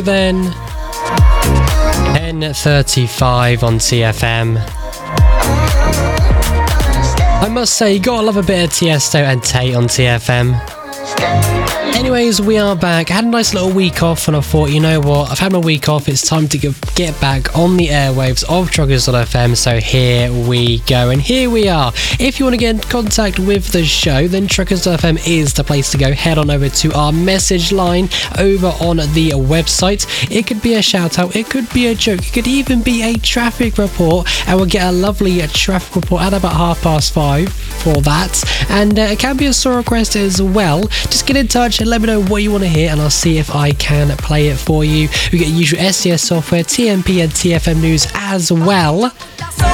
Then 10:35 on TFM. I must say, you gotta love a bit of Tiesto and Tate on TFM. Anyways, we are back. I had a nice little week off and I thought, you know what, I've had my week off, it's time to get back on the airwaves of Truckers.fm, so here we go. And here we are. If you want to get in contact with the show, then Truckers.fm is the place to go. Head on over to our message line over on the website. It could be a shout out, it could be a joke, it could even be a traffic report, and we'll get a lovely traffic report at about 5:30 for that. And it can be a song request as well. Just get in touch and let me know what you want to hear, and I'll see if I can play it for you. We get usual SCS software, TMP and TFM news as well.